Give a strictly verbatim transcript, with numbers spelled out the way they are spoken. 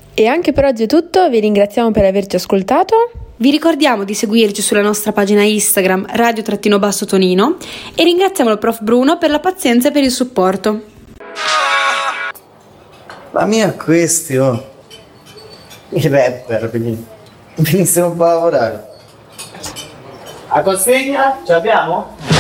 E anche per oggi è tutto, vi ringraziamo per averci ascoltato. Vi ricordiamo di seguirci sulla nostra pagina Instagram radio-basso Tonino e ringraziamo il prof Bruno per la pazienza e per il supporto. La mia questione, i rapper, benissimo a lavorare. A consegna ce l'abbiamo?